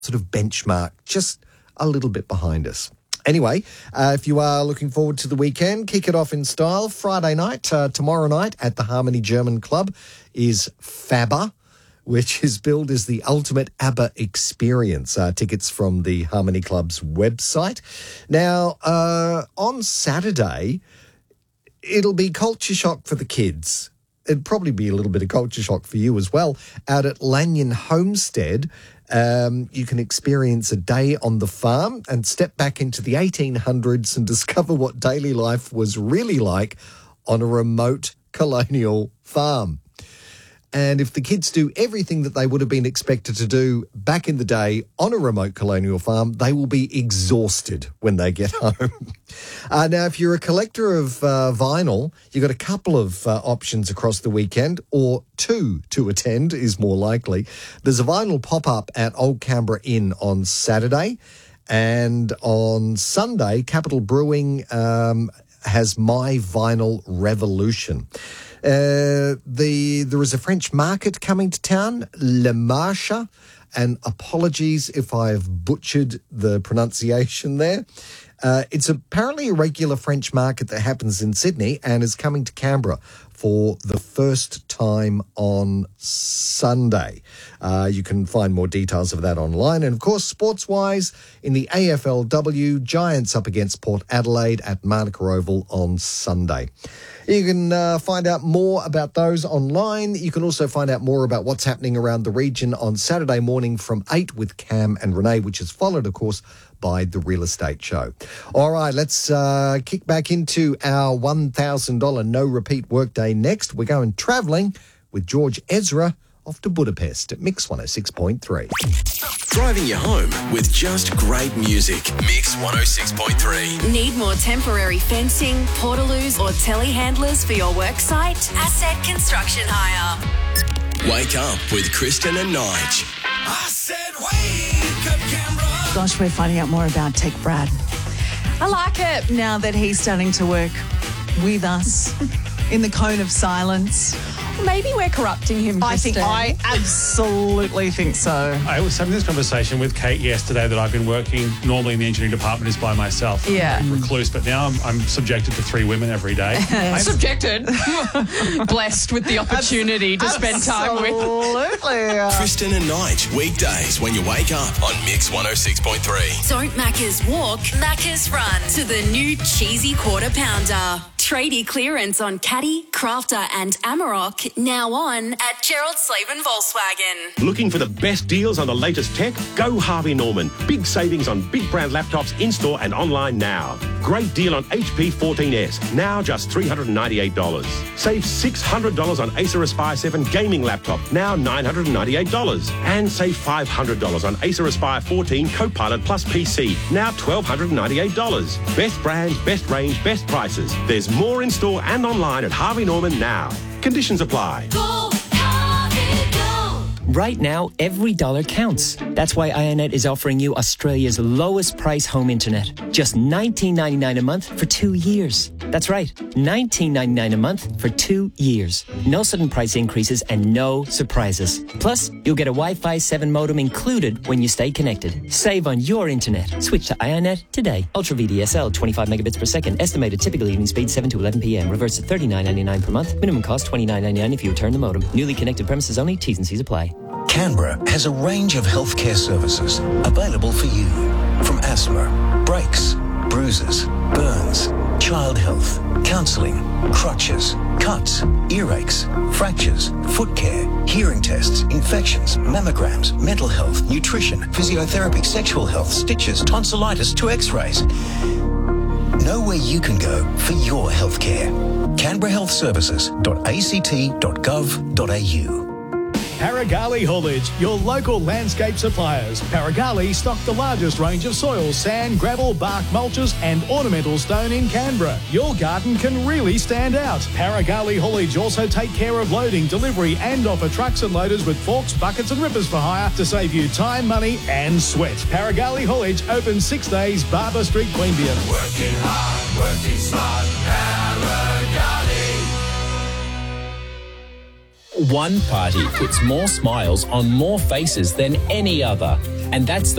sort of benchmark just a little bit behind us. Anyway, if you are looking forward to the weekend, kick it off in style. Friday night, tomorrow night at the Harmony German Club is Fabba, which is billed as the ultimate ABBA experience. Tickets from the Harmony Club's website. Now, on Saturday, it'll be culture shock for the kids. It'd probably be a little bit of culture shock for you as well. Out at Lanyon Homestead, you can experience a day on the farm and step back into the 1800s and discover what daily life was really like on a remote colonial farm. And if the kids do everything that they would have been expected to do back in the day on a remote colonial farm, they will be exhausted when they get home. Now, if you're a collector of vinyl, you've got a couple of options across the weekend, or two to attend is more likely. There's a vinyl pop-up at Old Canberra Inn on Saturday, and on Sunday, Capital Brewing has My Vinyl Revolution. There is a French market coming to town, Le Marche, and apologies if I have butchered the pronunciation there. It's apparently a regular French market that happens in Sydney and is coming to Canberra for the first time on Sunday. You can find more details of that online. And, of course, sports-wise, in the AFLW, Giants up against Port Adelaide at Manuka Oval on Sunday. You can find out more about those online. You can also find out more about what's happening around the region on Saturday morning from 8 with Cam and Renee, which is followed, of course, by The Real Estate Show. All right, let's kick back into our $1,000 no-repeat workday next. We're going travelling with George Ezra off to Budapest at Mix 106.3. Driving you home with just great music. Mix 106.3. Need more temporary fencing, portaloos or telehandlers for your worksite? Asset Construction Hire. Wake up with Kristen and Nige. I said wake up, Canberra. Gosh, we're finding out more about Tech Brad. I like it now that he's starting to work with us in the cone of silence. Maybe we're corrupting him, Kristen. I absolutely think so. I was having this conversation with Kate yesterday that I've been working normally in the engineering department is by myself. Yeah. I'm recluse, but now I'm subjected to 3 women every day. Subjected. Blessed with the opportunity to spend time with. Absolutely. Kristen and Nige, weekdays when you wake up on Mix 106.3. Don't Macca's walk, Macca's run to the new cheesy quarter pounder. Tradie clearance on Caddy, Crafter and Amarok now on at Gerald Slaven Volkswagen. Looking for the best deals on the latest tech? Go Harvey Norman. Big savings on big brand laptops in-store and online now. Great deal on HP 14S, now just $398. Save $600 on Acer Aspire 7 gaming laptop, now $998. And save $500 on Acer Aspire 14 Copilot Plus PC, now $1,298. Best brands, best range, best prices. There's more in store and online at Harvey Norman now. Conditions apply. Go, Harvey, go. Right now, every dollar counts. That's why IONET is offering you Australia's lowest price home internet. Just $19.99 a month for 2 years. That's right, $19.99 a month for 2 years. No sudden price increases and no surprises. Plus, you'll get a Wi-Fi 7 modem included when you stay connected. Save on your internet. Switch to IONET today. Ultra VDSL, 25 megabits per second. Estimated typical evening speed 7 to 11 p.m. Reverse at $39.99 per month. Minimum cost $29.99 if you return the modem. Newly connected premises only. T's and C's apply. Canberra has a range of healthcare services available for you. From asthma, breaks, bruises, burns, child health, counselling, crutches, cuts, earaches, fractures, foot care, hearing tests, infections, mammograms, mental health, nutrition, physiotherapy, sexual health, stitches, tonsillitis to x-rays. Know where you can go for your healthcare. canberrahealthservices.act.gov.au. Paragali Haulage, your local landscape suppliers. Paragali stock the largest range of soil, sand, gravel, bark, mulches and ornamental stone in Canberra. Your garden can really stand out. Paragali Haulage also take care of loading, delivery and offer trucks and loaders with forks, buckets and rippers for hire to save you time, money and sweat. Paragali Haulage open 6 days, Barber Street, Queanbeyan. Working hard, working smart, Paragali. one party puts more smiles on more faces than any other. And that's the